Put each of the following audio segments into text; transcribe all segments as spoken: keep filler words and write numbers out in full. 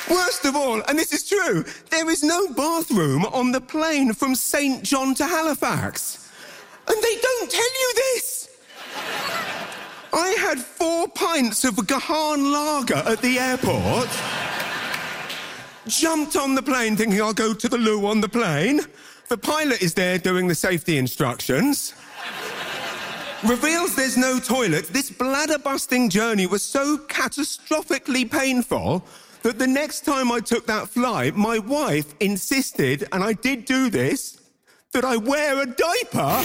Worst of all, and this is true, there is no bathroom on the plane from Saint John to Halifax. And they don't tell you this. I had four pints of Gahan lager at the airport. Jumped on the plane thinking I'll go to the loo on the plane. The pilot is there doing the safety instructions. Reveals there's no toilet. This bladder-busting journey was so catastrophically painful that the next time I took that flight, my wife insisted, and I did do this, that I wear a diaper.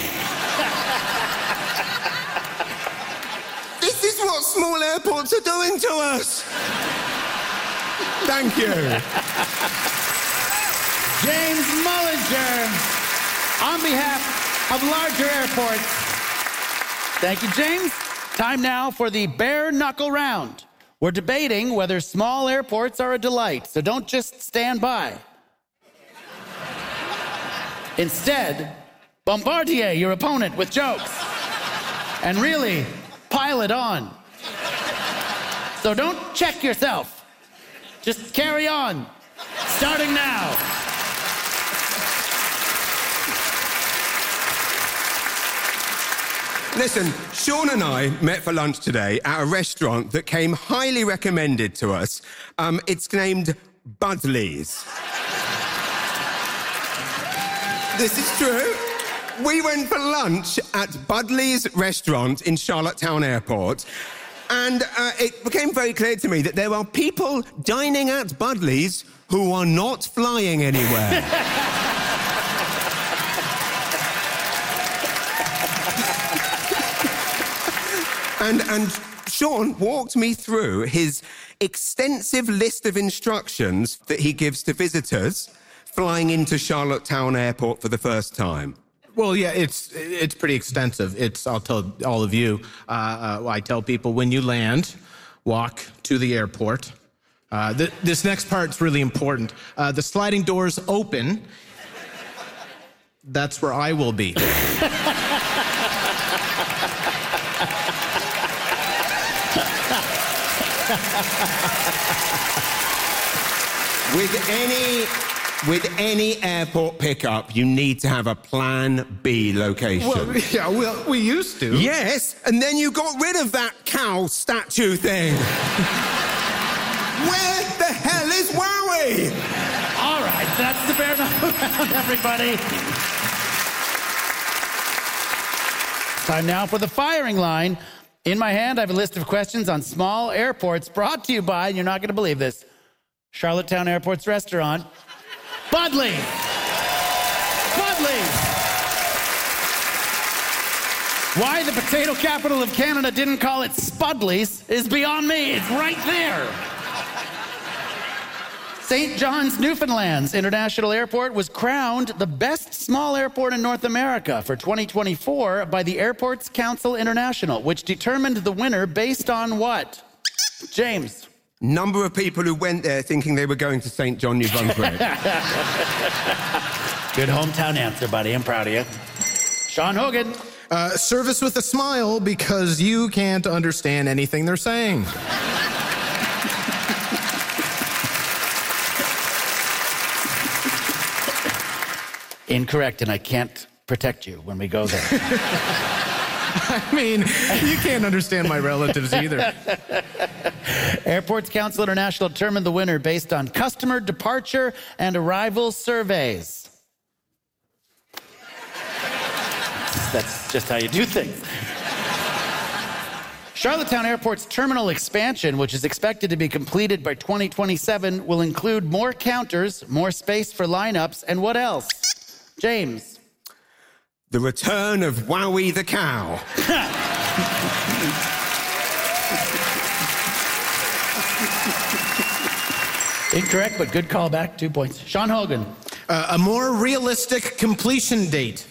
This is what small airports are doing to us. Thank you. James Mullinger, on behalf of larger airports. Thank you, James. Time now for the bare knuckle round. We're debating whether small airports are a delight, so don't just stand by. Instead, bombardier your opponent with jokes. And really, pile it on. So don't check yourself. Just carry on. Starting now. Listen, Sean and I met for lunch today at a restaurant that came highly recommended to us. Um, it's named Budley's. This is true. We went for lunch at Budley's restaurant in Charlottetown Airport, and uh, it became very clear to me that there are people dining at Budley's who are not flying anywhere. And, and Sean walked me through his extensive list of instructions that he gives to visitors flying into Charlottetown Airport for the first time. Well, yeah, it's it's pretty extensive. It's, I'll tell all of you, uh, uh, I tell people when you land, walk to the airport. Uh, th- this next part's really important. Uh, the sliding doors open. That's where I will be. With any, with any airport pickup, you need to have a Plan B location. Well, yeah, well, we used to. Yes, and then you got rid of that cow statue thing. Where the hell is Wowie? All right, that's the bare knuckle round, everybody. Time now for the firing line. In my hand, I have a list of questions on small airports brought to you by, and you're not going to believe this, Charlottetown Airport's restaurant, Budley's. Budley's. Why the potato capital of Canada didn't call it Spudley's is beyond me. It's right there. Saint John's, Newfoundland's International Airport was crowned the best small airport in North America for twenty twenty-four by the Airports Council International, which determined the winner based on what? James. Number of people who went there thinking they were going to Saint John, New Brunswick. Good hometown answer, buddy. I'm proud of you. Sean Hogan. Uh, service with a smile because you can't understand anything they're saying. Incorrect, and I can't protect you when we go there. I mean, you can't understand my relatives either. Airports Council International determined the winner based on customer departure and arrival surveys. That's just how you do things. Charlottetown Airport's terminal expansion, which is expected to be completed by twenty twenty-seven, will include more counters, more space for lineups, and what else? James. The return of Wowie the cow. Incorrect, but good callback. Two points. Sean Hogan. Uh, a more realistic completion date.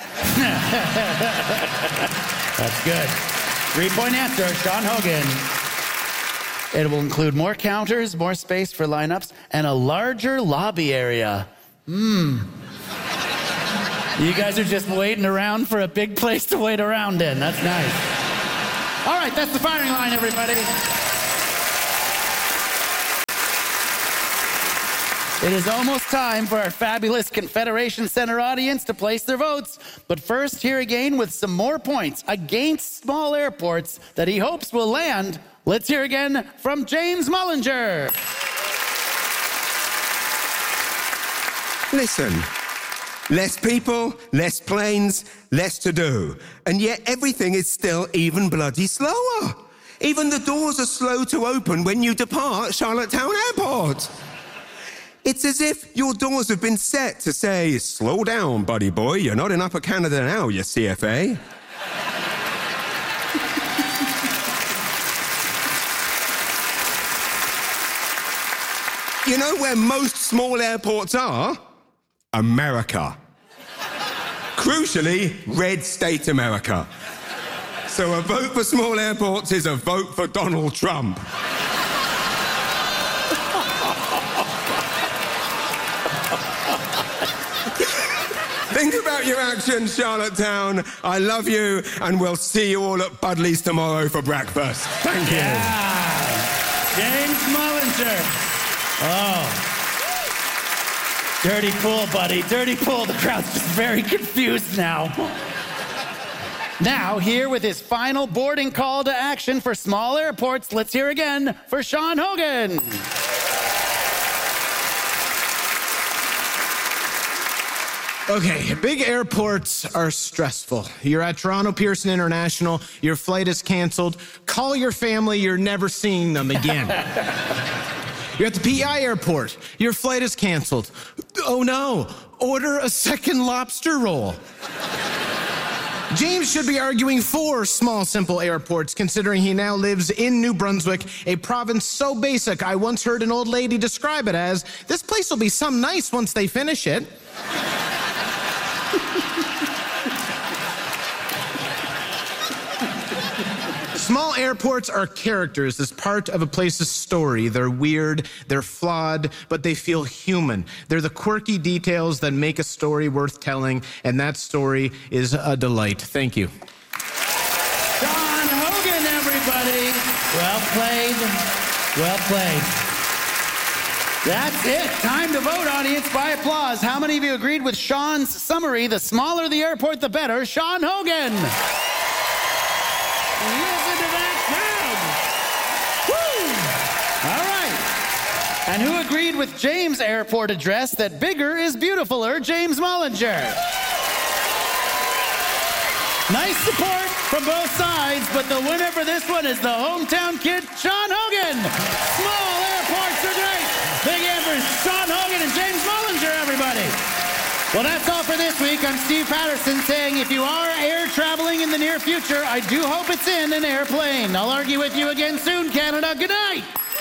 That's good. Three-point answer, Sean Hogan. It will include more counters, more space for lineups, and a larger lobby area. Hmm. You guys are just waiting around for a big place to wait around in. That's nice. All right, that's the firing line, everybody. It is almost time for our fabulous Confederation Center audience to place their votes. But first, here again with some more points against small airports that he hopes will land. Let's hear again from James Mullinger. Listen, less people, less planes, less to do. And yet everything is still even bloody slower. Even the doors are slow to open when you depart Charlottetown Airport. It's as if your doors have been set to say, slow down, buddy boy, you're not in Upper Canada now, you C F A. You know where most small airports are? America. Crucially, red state America. So a vote for small airports is a vote for Donald Trump. Think about your actions, Charlottetown. I love you, and we'll see you all at Budley's tomorrow for breakfast. Thank you. Yeah. James Mullinger. Oh. Dirty pool, buddy. Dirty pool. The crowd's just very confused now. Now, here with his final boarding call to action for small airports, let's hear again for Sean Hogan. Okay, big airports are stressful. You're at Toronto Pearson International, your flight is canceled. Call your family, you're never seeing them again. You're at the P I airport, your flight is canceled. Oh no, order a second lobster roll. James should be arguing for small, simple airports, considering he now lives in New Brunswick, a province so basic I once heard an old lady describe it as, this place will be some nice once they finish it. Small airports are characters as part of a place's story. They're weird, they're flawed, but they feel human. They're the quirky details that make a story worth telling, and that story is a delight. Thank you. Sean Hogan, everybody. Well played. Well played. That's it. Time to vote, audience, by applause. How many of you agreed with Sean's summary? The smaller the airport, the better. Sean Hogan. Listen to that crowd. Woo! All right. And who agreed with James' airport address that bigger is beautifuler? James Mullinger. Nice support from both sides, but the winner for this one is the hometown kid, Sean Hogan. Small airports are great. Big hand for Sean Hogan and James Mullinger, everybody. Well, that's all for this week. I'm Steve Patterson saying if you are air traveling in the near future, I do hope it's in an airplane. I'll argue with you again soon, Canada. Good night.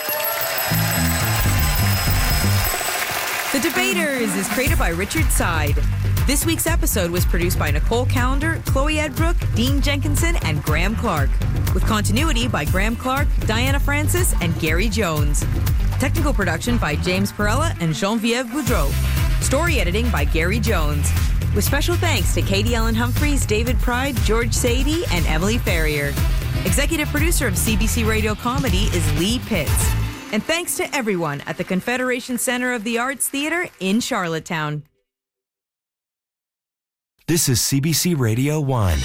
The Debaters is created by Richard Side. This week's episode was produced by Nicole Callender, Chloe Edbrook, Dean Jenkinson, and Graham Clark, with continuity by Graham Clark, Diana Francis, and Gary Jones. Technical production by James Perella and Geneviève Boudreau. Story editing by Gary Jones. With special thanks to Katie Ellen Humphreys, David Pride, George Sadie, and Emily Ferrier. Executive producer of C B C Radio Comedy is Lee Pitts. And thanks to everyone at the Confederation Center of the Arts Theatre in Charlottetown. This is C B C Radio one.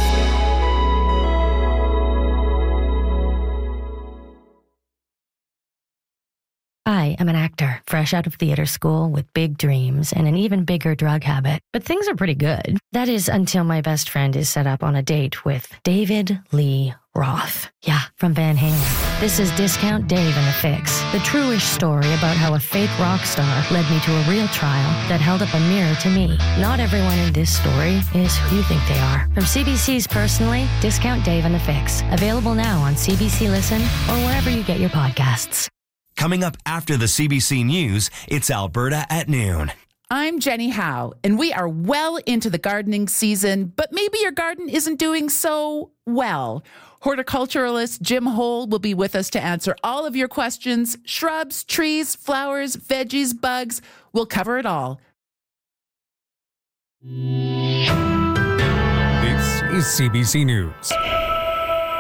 I am an actor, fresh out of theater school with big dreams and an even bigger drug habit. But things are pretty good. That is until my best friend is set up on a date with David Lee Roth. Yeah, from Van Halen. This is Discount Dave and the Fix, the true-ish story about how a fake rock star led me to a real trial that held up a mirror to me. Not everyone in this story is who you think they are. From C B C's Personally, Discount Dave and the Fix. Available now on C B C Listen or wherever you get your podcasts. Coming up after the C B C News, it's Alberta at noon. I'm Jenny Howe, and we are well into the gardening season, but maybe your garden isn't doing so well. Horticulturalist Jim Hole will be with us to answer all of your questions. Shrubs, trees, flowers, veggies, bugs. We'll cover it all. This is C B C News.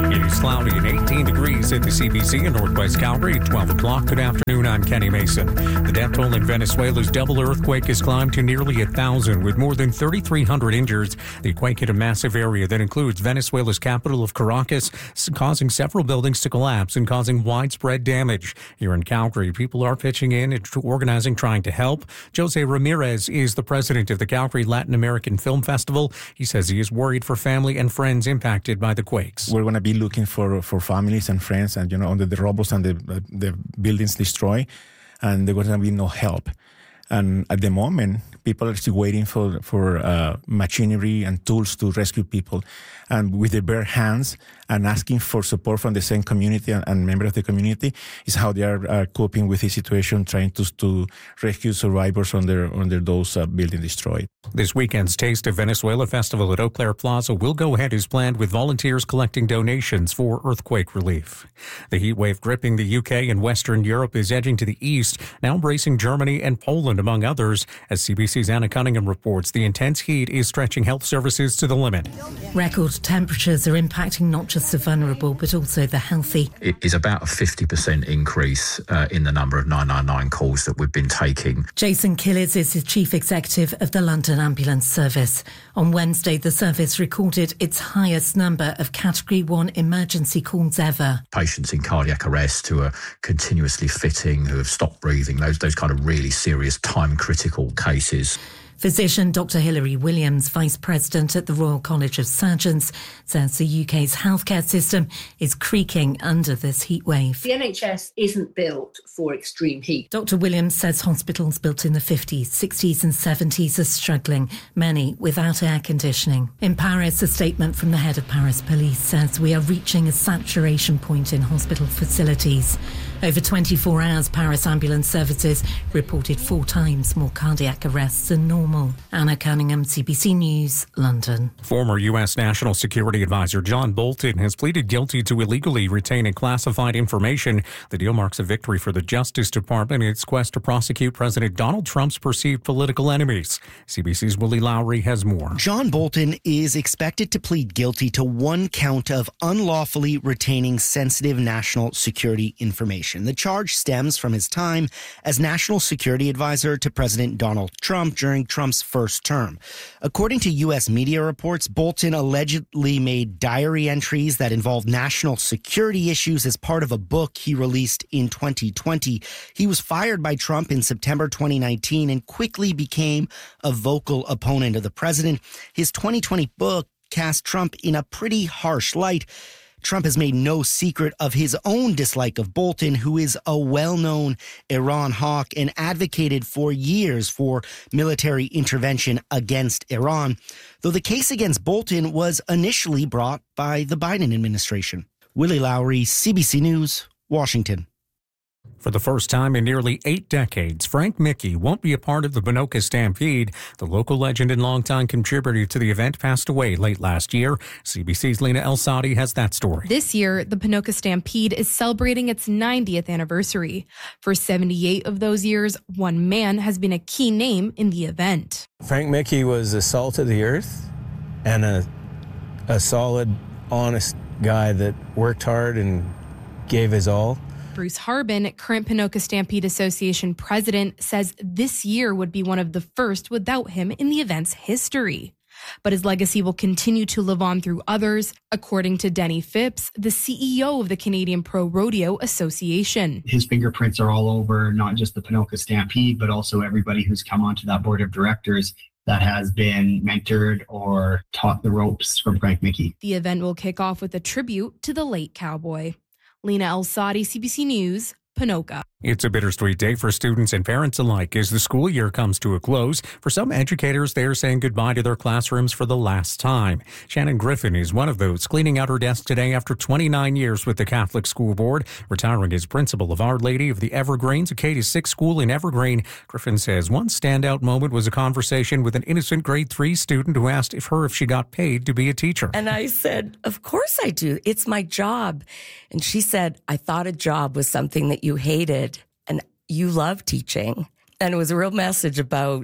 It is cloudy and eighteen degrees at the C B C in Northwest Calgary at twelve o'clock. Good afternoon, I'm Kenny Mason. The death toll in Venezuela's double earthquake has climbed to nearly a thousand, with more than thirty-three hundred injured. The quake hit a massive area that includes Venezuela's capital of Caracas, causing several buildings to collapse and causing widespread damage. Here in Calgary, people are pitching in and organizing, trying to help. Jose Ramirez is the president of the Calgary Latin American Film Festival. He says he is worried for family and friends impacted by the quakes. We're going to be looking for, for families and friends, and you know, under the rubble and the the buildings destroyed, and there's going to be no help. And at the moment, people are still waiting for for uh, machinery and tools to rescue people, and with their bare hands and asking for support from the same community and, and members of the community is how they are uh, coping with the situation, trying to to rescue survivors under under those uh, buildings destroyed. This weekend's Taste of Venezuela festival at Eau Claire Plaza will go ahead as planned, with volunteers collecting donations for earthquake relief. The heat wave gripping the U K and Western Europe is edging to the east, now embracing Germany and Poland, among others. As C B C's Anna Cunningham reports, the intense heat is stretching health services to the limit. Record temperatures are impacting not just the vulnerable, but also the healthy. It is about a fifty percent increase uh, in the number of nine nine nine calls that we've been taking. Jason Killis is the chief executive of the London Ambulance Service. On Wednesday, the service recorded its highest number of Category one emergency calls ever. Patients in cardiac arrest who are continuously fitting, who have stopped breathing, those, those kind of really serious time-critical cases. Physician Doctor Hilary Williams, Vice President at the Royal College of Surgeons, says the U K's healthcare system is creaking under this heatwave. The N H S isn't built for extreme heat. Doctor Williams says hospitals built in the fifties, sixties and seventies are struggling, many without air conditioning. In Paris, a statement from the head of Paris Police says we are reaching a saturation point in hospital facilities. Over twenty-four hours, Paris ambulance services reported four times more cardiac arrests than normal. Anna Cunningham, C B C News, London. Former U S National Security Advisor John Bolton has pleaded guilty to illegally retaining classified information. The deal marks a victory for the Justice Department in its quest to prosecute President Donald Trump's perceived political enemies. C B C's Willie Lowry has more. John Bolton is expected to plead guilty to one count of unlawfully retaining sensitive national security information. The charge stems from his time as National Security Advisor to President Donald Trump during Trump's first term. According to U S media reports, Bolton allegedly made diary entries that involved national security issues as part of a book he released in twenty twenty. He was fired by Trump in September twenty nineteen and quickly became a vocal opponent of the president. His twenty twenty book cast Trump in a pretty harsh light. Trump has made no secret of his own dislike of Bolton, who is a well-known Iran hawk and advocated for years for military intervention against Iran, though the case against Bolton was initially brought by the Biden administration. Willie Lowry, C B C News, Washington. For the first time in nearly eight decades, Frank Mickey won't be a part of the Ponoka Stampede. The local legend and longtime contributor to the event passed away late last year. C B C's Lena El-Sadi has that story. This year, the Ponoka Stampede is celebrating its ninetieth anniversary. For seventy-eight of those years, one man has been a key name in the event. Frank Mickey was a salt of the earth and a, a solid, honest guy that worked hard and gave his all. Bruce Harbin, current Ponoka Stampede Association president, says this year would be one of the first without him in the event's history. But his legacy will continue to live on through others, according to Denny Phipps, the C E O of the Canadian Pro Rodeo Association. His fingerprints are all over not just the Ponoka Stampede, but also everybody who's come onto that board of directors that has been mentored or taught the ropes from Frank Mickey. The event will kick off with a tribute to the late cowboy. Lena El-Sadi, C B C News, Ponoka. It's a bittersweet day for students and parents alike as the school year comes to a close. For some educators, they are saying goodbye to their classrooms for the last time. Shannon Griffin is one of those, cleaning out her desk today after twenty-nine years with the Catholic School Board, retiring as principal of Our Lady of the Evergreens, a K to six school in Evergreen. Griffin says one standout moment was a conversation with an innocent grade three student who asked if her if she got paid to be a teacher. And I said, of course I do. It's my job. And she said, I thought a job was something that you hated. And you love teaching. And it was a real message about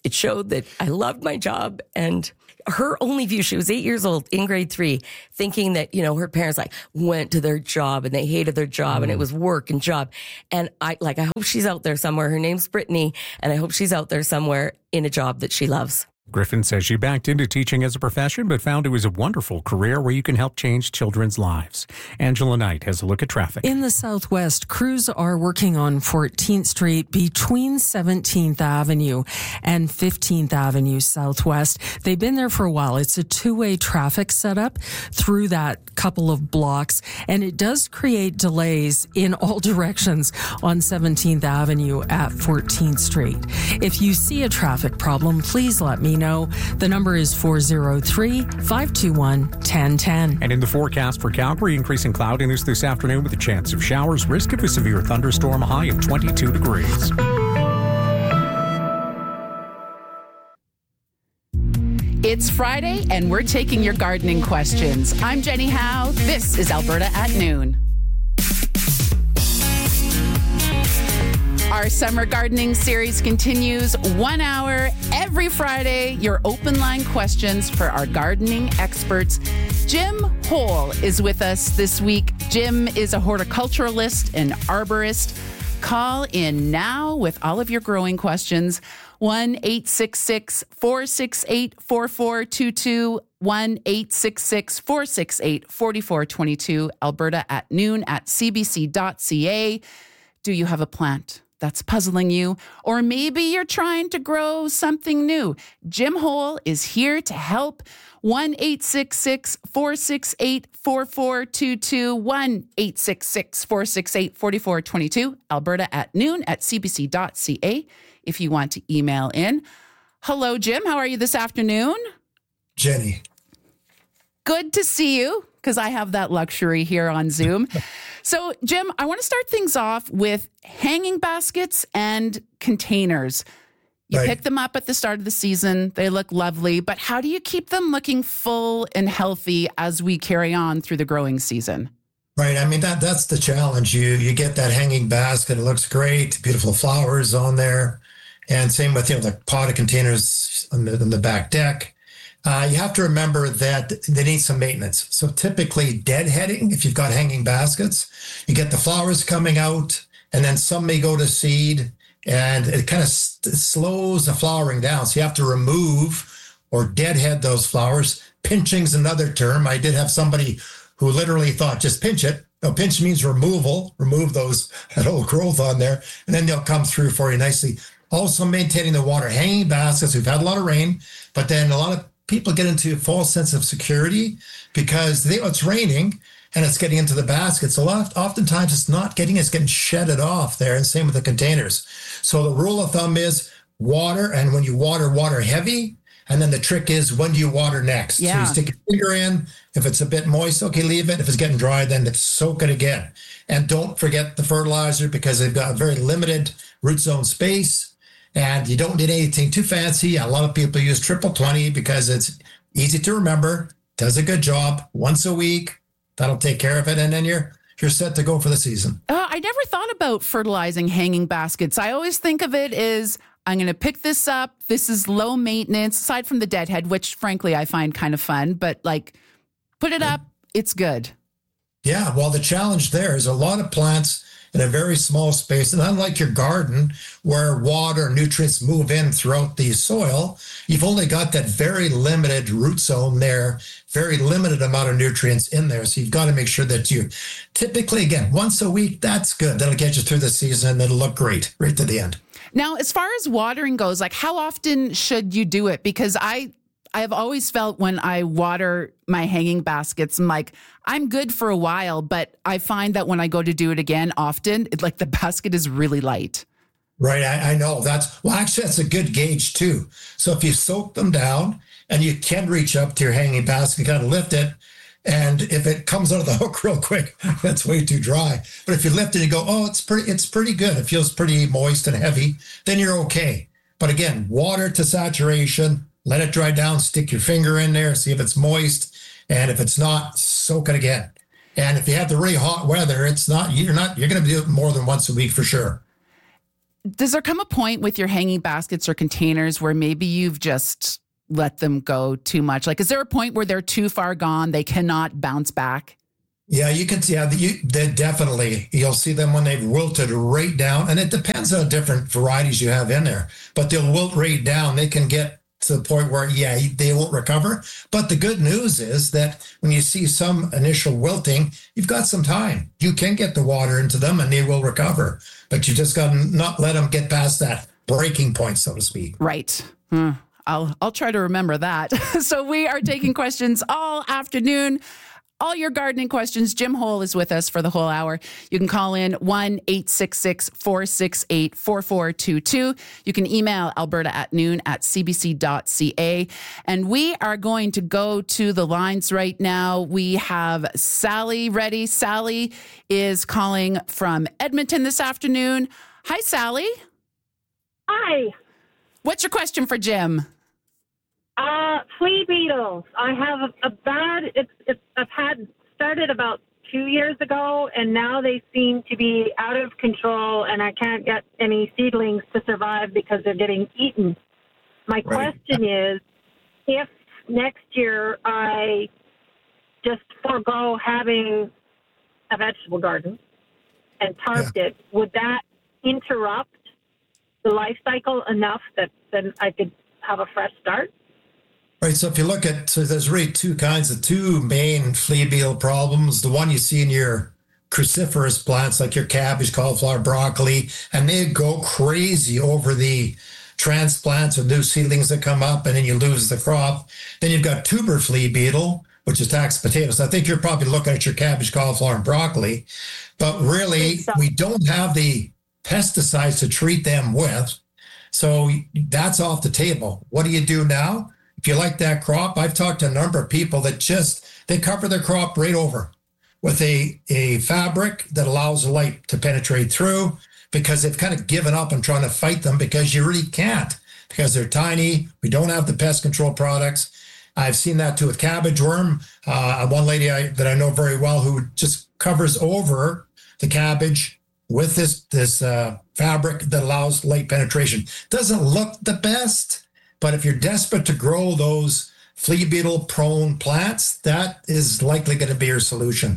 it showed that I loved my job. And her only view, she was eight years old in grade three, thinking that, you know, her parents like went to their job and they hated their job mm. and it was work and job. And I like, I hope she's out there somewhere. Her name's Brittany. And I hope she's out there somewhere in a job that she loves. Griffin says she backed into teaching as a profession, but found it was a wonderful career where you can help change children's lives. Angela Knight has a look at traffic. In the Southwest, crews are working on fourteenth Street between seventeenth Avenue and fifteenth Avenue Southwest. They've been there for a while. It's a two-way traffic setup through that couple of blocks, and it does create delays in all directions on seventeenth Avenue at fourteenth Street. If you see a traffic problem, please let me know. The number is four oh three, five two one, one oh one oh. And in the forecast for Calgary, increasing cloudiness this afternoon with a chance of showers, risk of a severe thunderstorm, a high of twenty-two degrees. It's Friday, and we're taking your gardening questions. I'm Jenny Howe. This is Alberta at Noon. Our summer gardening series continues one hour every Friday. Your open line questions for our gardening experts. Jim Hole is with us this week. Jim is a horticulturalist and arborist. Call in now with all of your growing questions. one eight six six, four six eight, four four two two. one eight six six, four six eight, four four two two. Alberta at noon at c b c dot c a. Do you have a plant that's puzzling you? Or maybe you're trying to grow something new. Jim Hole is here to help. one eight six six, four six eight, four four two two. one eight six six, four six eight, four four two two. Alberta at noon at c b c dot c a if you want to email in. Hello, Jim. How are you this afternoon? Jenny. Good to see you, because I have that luxury here on Zoom. So, Jim, I want to start things off with hanging baskets and containers. You right. pick them up at the start of the season. They look lovely, but how do you keep them looking full and healthy as we carry on through the growing season? Right. I mean, that that's the challenge. You you get that hanging basket. It looks great. Beautiful flowers on there. And same with, you know, the potted containers on the, on the back deck. Uh, you have to remember that they need some maintenance. So typically deadheading, if you've got hanging baskets, you get the flowers coming out, and then some may go to seed, and it kind of st- slows the flowering down. So you have to remove or deadhead those flowers. Pinching's another term. I did have somebody who literally thought just pinch it. No, pinch means removal, remove those, that old growth on there, and then they'll come through for you nicely. Also maintaining the water. Hanging baskets, we've had a lot of rain, but then a lot of people get into a false sense of security because they, it's raining and it's getting into the basket. So lot, oftentimes it's not getting, it's getting shedded off there, and same with the containers. So the rule of thumb is water, and when you water, water heavy. And then the trick is, when do you water next? Yeah. So you stick your finger in. If it's a bit moist, okay, leave it. If it's getting dry, then soak it again. And don't forget the fertilizer, because they've got very limited root zone space. And you don't need anything too fancy. A lot of people use triple twenty because it's easy to remember, does a good job once a week. That'll take care of it. And then you're you're set to go for the season. Uh, I never thought about fertilizing hanging baskets. I always think of it as, I'm going to pick this up. This is low maintenance, aside from the deadhead, which frankly I find kind of fun. But like, put it up, it's good. Yeah, well, the challenge there is a lot of plants in a very small space. And unlike your garden, where water and nutrients move in throughout the soil, you've only got that very limited root zone there, very limited amount of nutrients in there. So you've got to make sure that you typically, again, once a week, that's good. That'll get you through the season, and it'll look great right to the end. Now, as far as watering goes, like, how often should you do it? Because I I've always felt when I water my hanging baskets, I'm like, I'm good for a while, but I find that when I go to do it again often, it, like the basket is really light. Right. I, I know that's, well, actually, that's a good gauge too. So if you soak them down and you can reach up to your hanging basket, kind of lift it. And if it comes out of the hook real quick, that's way too dry. But if you lift it and go, oh, it's pretty, it's pretty good. It feels pretty moist and heavy, then you're okay. But again, water to saturation, let it dry down, stick your finger in there, see if it's moist. And if it's not, soak it again. And if you have the really hot weather, it's not, you're not, you're going to do it more than once a week for sure. does there come a point with your hanging baskets or containers where maybe you've just let them go too much? Like, is there a point where they're too far gone, they cannot bounce back? Yeah, you can see. Yeah, you, they definitely. You'll see them when they've wilted right down, and it depends on different varieties you have in there. But they'll wilt right down. They can get to the point where, yeah, they won't recover. But the good news is that when you see some initial wilting, you've got some time. You can get the water into them, and they will recover. But you just got to not let them get past that breaking point, so to speak. Right. Hmm. I'll I'll try to remember that. So we are taking questions all afternoon. All your gardening questions. Jim Hole is with us for the whole hour. You can call in one eight six six, four six eight, four four two two. You can email Alberta at noon at c b c dot c a. And we are going to go to the lines right now. We have Sally ready. Sally is calling from Edmonton this afternoon. Hi, Sally. Hi. What's your question for Jim? Uh, flea beetles. I have a, a bad, it's, it's, I've had started about two years ago, and now they seem to be out of control, and I can't get any seedlings to survive because they're getting eaten. My Right. question is, if next year I just forego having a vegetable garden and tarped it, would that interrupt the life cycle enough that then I could have a fresh start? Right. So if you look at, so there's really two kinds of two main flea beetle problems. The one you see in your cruciferous plants, like your cabbage, cauliflower, broccoli, and they go crazy over the transplants or new seedlings that come up, and then you lose the crop. Then you've got tuber flea beetle, which attacks potatoes. I think you're probably looking at your cabbage, cauliflower, and broccoli, but really we don't have the pesticides to treat them with. So that's off the table. What do you do now? If you like that crop, I've talked to a number of people that just, they cover their crop right over with a, a fabric that allows the light to penetrate through, because they've kind of given up on trying to fight them, because you really can't, because they're tiny. We don't have the pest control products. I've seen that too with cabbage worm. Uh, one lady I, that I know very well who just covers over the cabbage with this, this uh, fabric that allows light penetration. Doesn't look the best, but if you're desperate to grow those flea beetle prone plants, that is likely going to be your solution.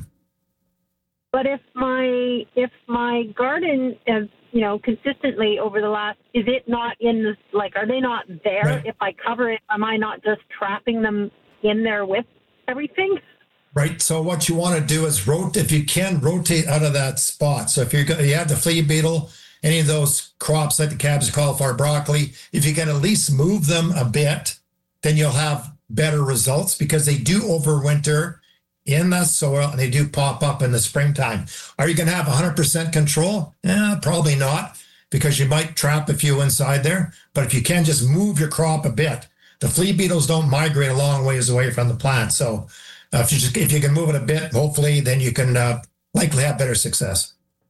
But if my if my garden is, you know, consistently over the last, is it not in the, like, are they not there? Right. If I cover it, am I not just trapping them in there with everything? Right. So what you want to do is rotate, if you can, rotate out of that spot. So if you're you have the flea beetle, any of those crops like the cabbage, cauliflower, broccoli, if you can at least move them a bit, then you'll have better results, because they do overwinter in the soil and they do pop up in the springtime. Are you going to have one hundred percent control? Eh, probably not, because you might trap a few inside there. But if you can just move your crop a bit, the flea beetles don't migrate a long ways away from the plant. So uh, if you just if you can move it a bit, hopefully, then you can uh, likely have better success.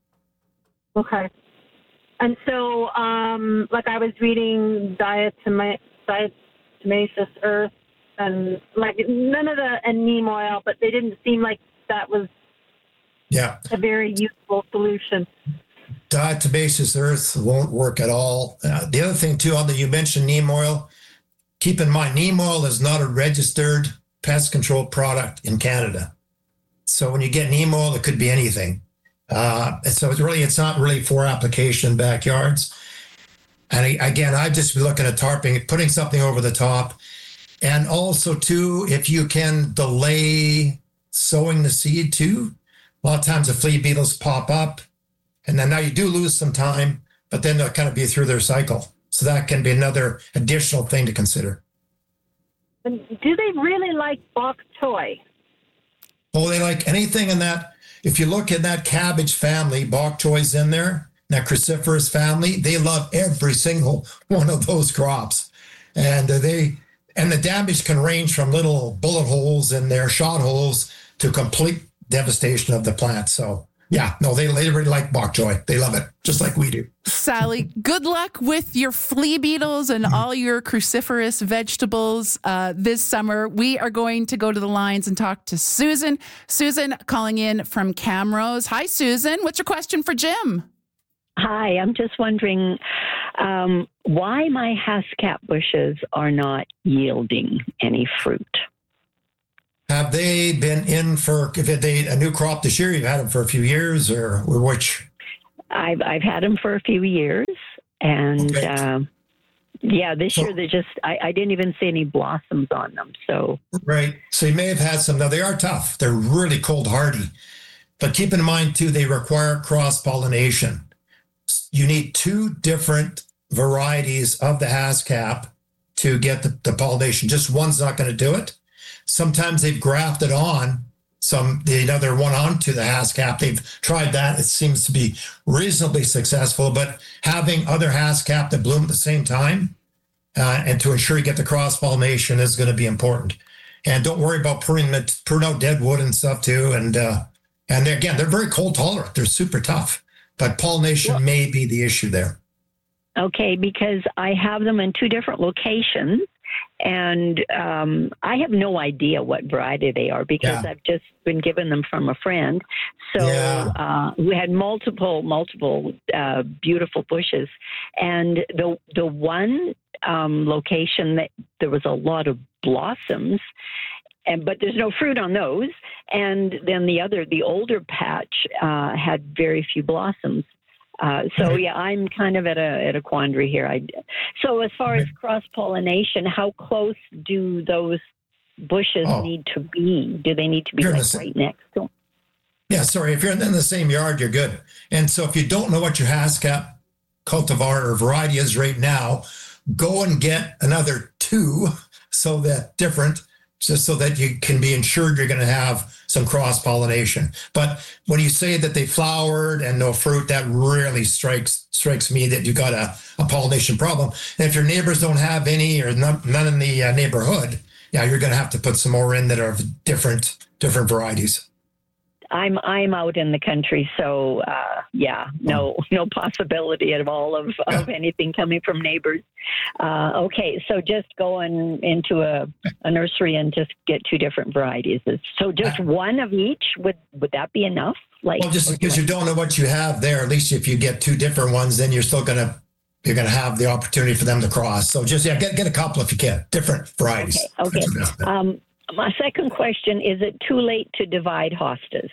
Okay. And so, um, like I was reading diatoma- diatomaceous earth and like none of the and neem oil, but they didn't seem like that was yeah a very useful solution. Diatomaceous earth won't work at all. Uh, the other thing too, on that you mentioned neem oil, keep in mind neem oil is not a registered pest control product in Canada. So when you get neem oil, it could be anything. Uh, and so it's really, it's not really for application in backyards. And again, I'd just be looking at tarping, putting something over the top. And also too, if you can delay sowing the seed too, a lot of times the flea beetles pop up, and then now you do lose some time, but then they'll kind of be through their cycle. So that can be another additional thing to consider. And do they really like bok choy? Oh, they like anything in that. If you look in that cabbage family, bok choy's in there, that cruciferous family, they love every single one of those crops. And uh, they and the damage can range from little bullet holes in their shot holes to complete devastation of the plant. So yeah, no, they, they really like bok choy. They love it, just like we do. Sally, good luck with your flea beetles and all your cruciferous vegetables uh, this summer. We are going to go to the lines and talk to Susan. Susan calling in from Camrose. Hi, Susan. What's your question for Jim? Hi, I'm just wondering um, why my haskap bushes are not yielding any fruit. Have they been in for, if they a new crop this year, you've had them for a few years, or, or which? I've I've had them for a few years, and Okay. uh, yeah, this So- year they just I, I didn't even see any blossoms on them. So Right. So you may have had some. Now, they are tough. They're really cold hardy. But keep in mind, too, they require cross-pollination. You need two different varieties of the haskap to get the, the pollination. Just one's not going to do it. Sometimes they've grafted on some the another one onto the haskap. They've tried that. It seems to be reasonably successful. But having other haskap that bloom at the same time uh, and to ensure you get the cross-pollination is going to be important. And don't worry about pruning, prune out dead wood and stuff too. And uh, and again, they're very cold tolerant. They're super tough. But pollination well, may be the issue there. Okay, because I have them in two different locations, and um, I have no idea what variety they are because yeah. I've just been given them from a friend. So yeah. uh, we had multiple, multiple uh, beautiful bushes, and the the one um, location that there was a lot of blossoms. And, but there's no fruit on those. And then the other, the older patch, uh, had very few blossoms. Uh, so yeah, I'm kind of at a at a quandary here. I, so as far as cross pollination, how close do those bushes oh. need to be? Do they need to be like the, right next to them? Yeah, sorry. If you're in the same yard, you're good. And so if you don't know what your haskap cultivar or variety is right now, go and get another two so that different. Just so that you can be ensured you're going to have some cross-pollination. But when you say that they flowered and no fruit, that really strikes strikes me that you got a, a pollination problem. And if your neighbors don't have any or none, none in the uh, neighborhood, yeah, you're going to have to put some more in that are different different varieties. I'm I'm out in the country, so uh, yeah, no no possibility at all of, of anything coming from neighbors. Uh, okay, so just going into a, a nursery and just get two different varieties. So just one of each, would would that be enough? Like, well, just because you don't know what you have there, at least if you get two different ones, then you're still gonna you're gonna have the opportunity for them to cross. So just yeah, get get a couple if you can, different varieties. Okay. okay. Um, my second question, is it too late to divide hostas?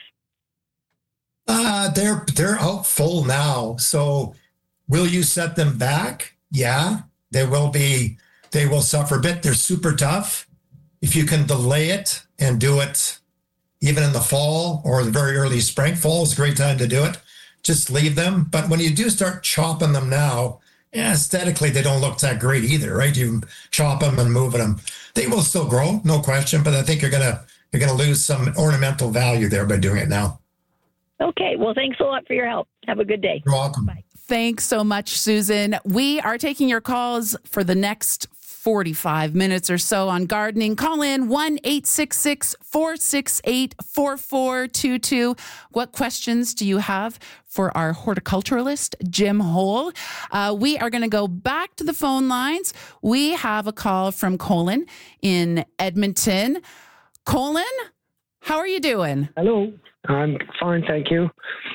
Uh, they're they're out full now. So will you set them back? Yeah, they will be, they will suffer a bit. They're super tough. If you can delay it and do it even in the fall or the very early spring, fall is a great time to do it. Just leave them. But when you do start chopping them now, yeah, aesthetically, they don't look that great either, right? You chop them and move them. They will still grow, no question, but I think you're going to you're going to lose some ornamental value there by doing it now. Okay. Well, thanks a lot for your help. Have a good day. You're welcome. Bye. Thanks so much, Susan. We are taking your calls for the next forty-five minutes or so on gardening. Call in one eight six six, four six eight, four four two two. What questions do you have for our horticulturalist, Jim Hole? Uh, we are going to go back to the phone lines. We have a call from Colin in Edmonton. Colin, how are you doing? Hello. I'm fine, thank you.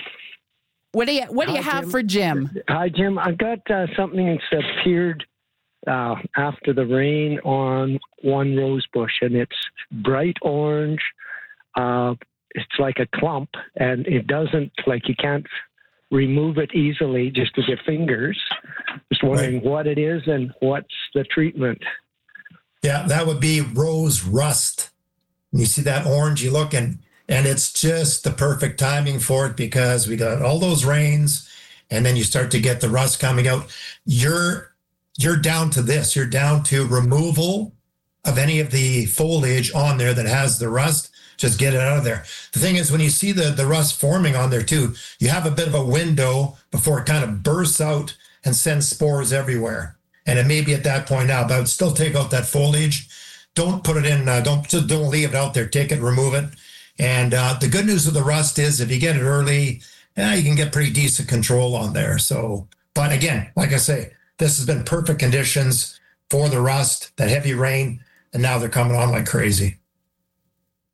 What do you What do you Hi, have Jim. for Jim? Hi, Jim. I've got uh, something that's appeared uh, after the rain on one rose bush, and it's bright orange. Uh, it's like a clump, and it doesn't, like you can't remove it easily just with your fingers. Just wondering right. what it is and what's the treatment. Yeah, that would be rose rust. You see that orangey look, and And it's just the perfect timing for it because we got all those rains and then you start to get the rust coming out. You're you're down to this. You're down to removal of any of the foliage on there that has the rust. Just get it out of there. The thing is, when you see the, the rust forming on there too, you have a bit of a window before it kind of bursts out and sends spores everywhere. And it may be at that point now, but I would still take out that foliage. Don't put it in, uh, don't, don't leave it out there. Take it, remove it. And uh, the good news with the rust is if you get it early, yeah, you can get pretty decent control on there. So, but again, like I say, this has been perfect conditions for the rust, that heavy rain, and now they're coming on like crazy.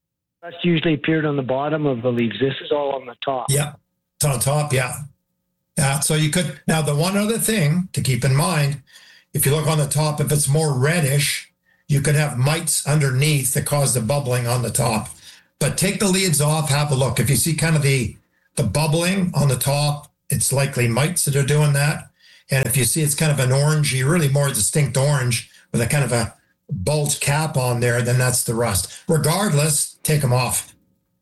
Rust usually appeared on the bottom of the leaves. This is all on the top. Yeah, it's on top, yeah. Uh, so you could, now the one other thing to keep in mind, if you look on the top, if it's more reddish, you could have mites underneath that cause the bubbling on the top. But take the leads off, have a look. If you see kind of the, the bubbling on the top, it's likely mites that are doing that. And if you see it's kind of an orangey, really more distinct orange with a kind of a bulge cap on there, then that's the rust. Regardless, take them off.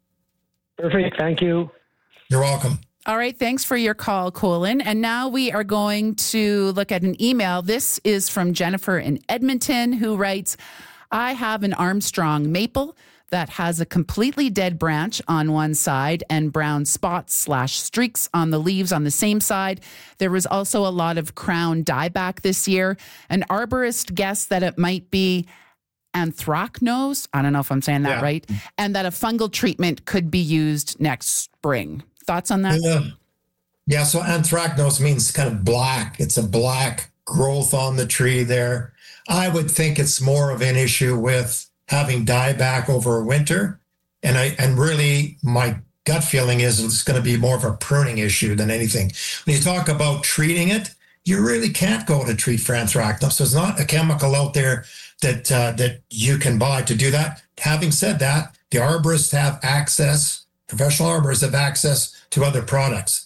Perfect. Thank you. You're welcome. All right. Thanks for your call, Colin. And now we are going to look at an email. This is from Jennifer in Edmonton, who writes, I have an Armstrong maple that has a completely dead branch on one side and brown spots slash streaks on the leaves on the same side. There was also a lot of crown dieback this year. An arborist guessed that it might be anthracnose. I don't know if I'm saying that Yeah. right. And that a fungal treatment could be used next spring. Thoughts on that? Yeah. Yeah, so anthracnose means kind of black. It's a black growth on the tree there. I would think it's more of an issue with having dieback over winter. And I and really my gut feeling is it's going to be more of a pruning issue than anything. When you talk about treating it, you really can't go to treat for anthracnose. There's not a chemical out there that uh, that you can buy to do that. Having said that, the arborists have access, professional arborists have access to other products.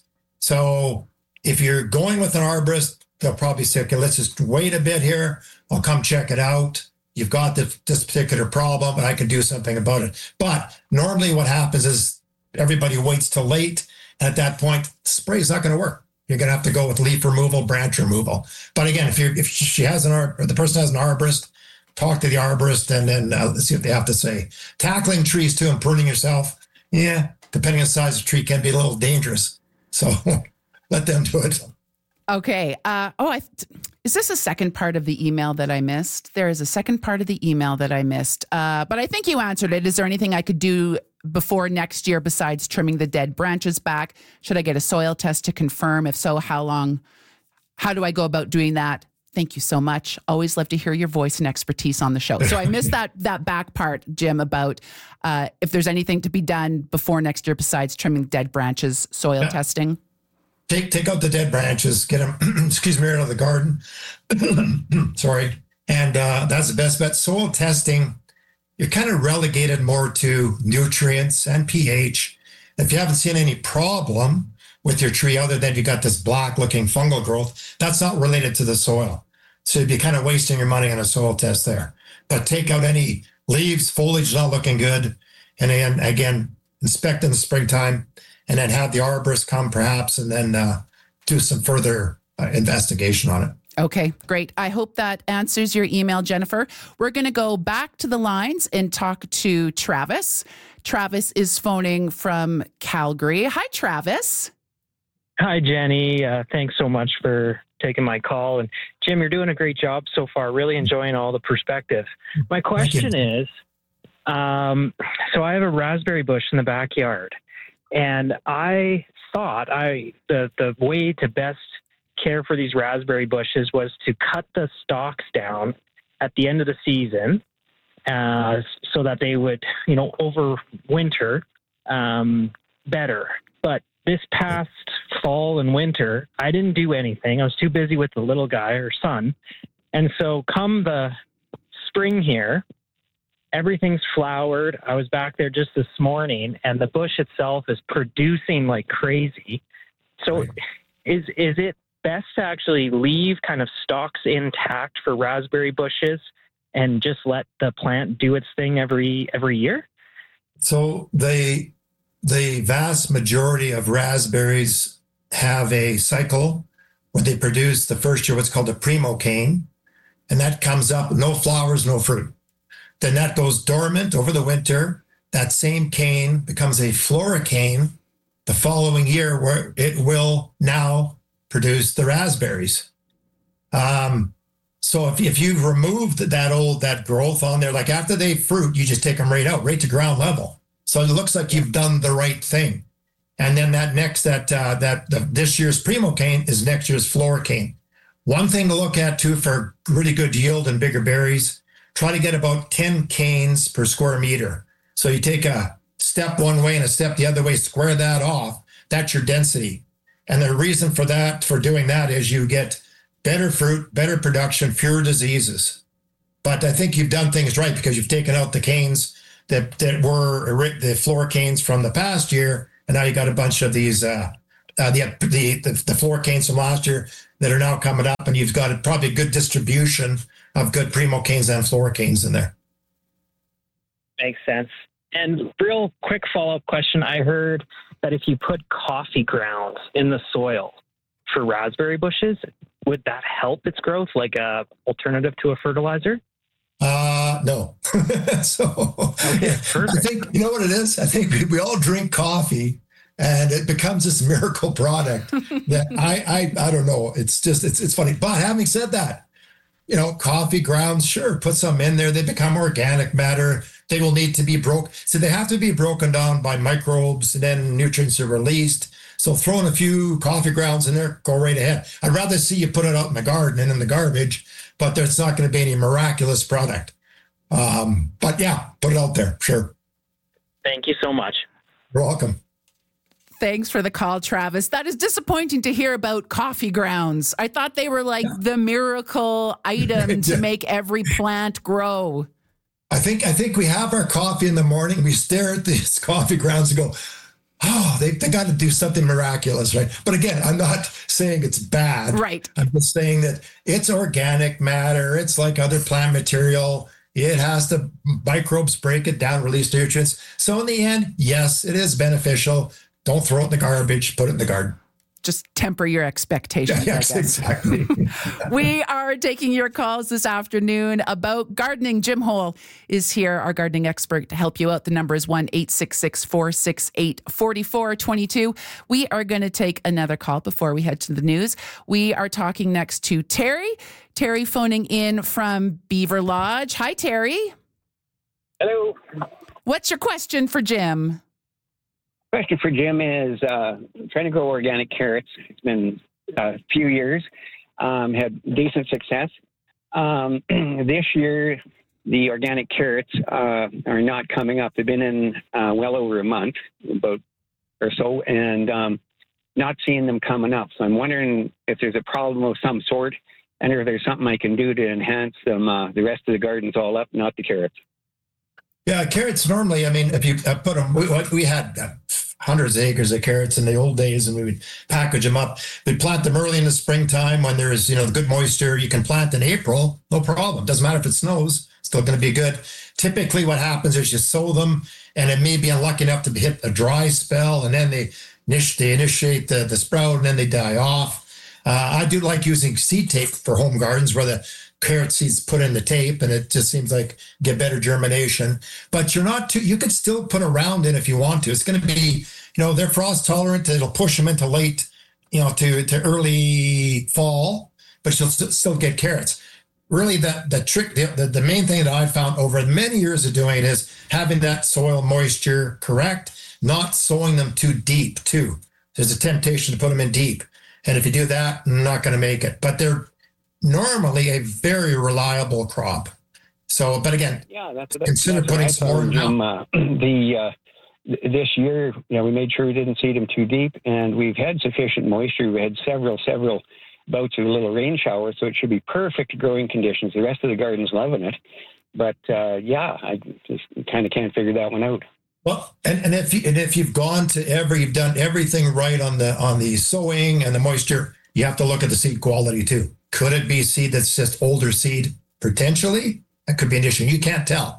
So if you're going with an arborist, they'll probably say, okay, let's just wait a bit here. I'll come check it out. You've got this, this particular problem, and I can do something about it. But normally what happens is everybody waits till late. And at that point, the spray's not going to work. You're going to have to go with leaf removal, branch removal. But again, if you if she has an ar- or the person has an arborist, talk to the arborist and then uh, let's see what they have to say. Tackling trees too and pruning yourself, yeah, depending on the size of the tree, can be a little dangerous. So let them do it. Okay. Uh, oh, I, is this a second part of the email that I missed? There is a second part of the email that I missed, uh, but I think you answered it. Is there anything I could do before next year besides trimming the dead branches back? Should I get a soil test to confirm? If so, how long? How do I go about doing that? Thank you so much. Always love to hear your voice and expertise on the show. So I missed that that back part, Jim, about uh, if there's anything to be done before next year besides trimming dead branches, soil Yeah. testing. Take take out the dead branches, get them, excuse me, out of the garden. Sorry. And uh, that's the best bet. Soil testing, you're kind of relegated more to nutrients and pH. If you haven't seen any problem with your tree other than you got this black looking fungal growth, that's not related to the soil. So you'd be kind of wasting your money on a soil test there. But take out any leaves, foliage not looking good. And then again, inspect in the springtime. And then have the arborist come perhaps and then uh, do some further uh, investigation on it. Okay, great. I hope that answers your email, Jennifer. We're going to go back to the lines and talk to Travis. Travis is phoning from Calgary. Hi, Travis. Hi, Jenny. Uh, thanks so much for taking my call. And Jim, you're doing a great job so far. Really enjoying all the perspective. My question is, um, so I have a raspberry bush in the backyard. And I thought I the, the way to best care for these raspberry bushes was to cut the stalks down at the end of the season uh, so that they would, you know, overwinter um, better. But this past fall and winter, I didn't do anything. I was too busy with the little guy or son. And so come the spring here, everything's flowered. I was back there just this morning, and the bush itself is producing like crazy. So right. is is it best to actually leave kind of stalks intact for raspberry bushes and just let the plant do its thing every every year? So the the vast majority of raspberries have a cycle where they produce the first year what's called a primo cane, and that comes up no flowers, no fruit. Then that goes dormant over the winter. That same cane becomes a floricane the following year, where it will now produce the raspberries. Um, so if, if you've removed that old, that growth on there, like after they fruit, you just take them right out, right to ground level. So it looks like you've done the right thing. And then that next, that uh, that the, this year's primo cane is next year's floricane. One thing to look at too for really good yield and bigger berries, try to get about ten canes per square meter. So you take a step one way and a step the other way, square that off. That's your density. And the reason for that, for doing that, is you get better fruit, better production, fewer diseases. But I think you've done things right because you've taken out the canes that, that were the floor canes from the past year, and now you got a bunch of these uh, uh, the, the the the floor canes from last year that are now coming up, and you've got a, probably a good distribution of good primo canes and floor canes in there. Makes sense. And real quick follow-up question. I heard that if you put coffee grounds in the soil for raspberry bushes, would that help its growth, like a alternative to a fertilizer? Uh, no. so okay, I think, you know what it is? I think we, we all drink coffee and it becomes this miracle product that I, I, I don't know. It's just, it's, it's funny. But having said that, you know, coffee grounds, sure, put some in there. They become organic matter. They will need to be broke. So they have to be broken down by microbes, and then nutrients are released. So throwing a few coffee grounds in there, go right ahead. I'd rather see you put it out in the garden and in the garbage, but there's not going to be any miraculous product. Um, but yeah, put it out there. Sure. Thank you so much. You're welcome. Thanks for the call, Travis. That is disappointing to hear about coffee grounds. I thought they were like yeah. the miracle item to make every plant grow. I think I think we have our coffee in the morning. We stare at these coffee grounds and go, oh, they, they got to do something miraculous, right? But again, I'm not saying it's bad. Right. I'm just saying that it's organic matter. It's like other plant material. It has to, microbes break it down, release nutrients. So in the end, yes, it is beneficial. Don't throw it in the garbage, put it in the garden. Just temper your expectations. Yes, exactly. We are taking your calls this afternoon about gardening. Jim Hole is here, our gardening expert, to help you out. The number is one eight six six, four six eight, four four two two. We are going to take another call before we head to the news. We are talking next to Terry. Terry phoning in from Beaver Lodge. Hi, Terry. Hello. What's your question for Jim? Question for Jim is uh, trying to grow organic carrots. It's been a few years, um, had decent success. Um, this year, the organic carrots uh, are not coming up. They've been in uh, well over a month, about or so, and um, not seeing them coming up. So I'm wondering if there's a problem of some sort, and if there's something I can do to enhance them. Uh, the rest of the garden's all up, not the carrots. Yeah, carrots normally, I mean, if you put them, we, we had hundreds of acres of carrots in the old days, and we would package them up. We'd plant them early in the springtime when there's, you know, good moisture. You can plant in April, no problem. Doesn't matter if it snows, still going to be good. Typically what happens is you sow them, and it may be unlucky enough to hit a dry spell, and then they, they initiate the, the sprout, and then they die off. Uh, I do like using seed tape for home gardens where the carrot seeds put in the tape, and it just seems like get better germination. But you're not too, you could still put a round in if you want to. It's going to be, you know, they're frost tolerant. It'll push them into late, you know, to, to early fall, but you'll st- still get carrots. Really, the, the trick, the, the, the main thing that I've found over many years of doing it is having that soil moisture correct, not sowing them too deep too. There's a temptation to put them in deep. And if you do that, not going to make it. But they're normally a very reliable crop. So, but again, yeah, that's, consider that's putting some more down. Uh, the uh, this year, you know, we made sure we didn't seed them too deep, and we've had sufficient moisture. We had several, several bouts of little rain showers, so it should be perfect growing conditions. The rest of the garden's loving it, but uh, yeah, I just kind of can't figure that one out. Well, and, and if you, and if you've gone to every, you've done everything right on the on the sowing and the moisture, you have to look at the seed quality too. Could it be seed that's just older seed? Potentially, that could be an issue. You can't tell.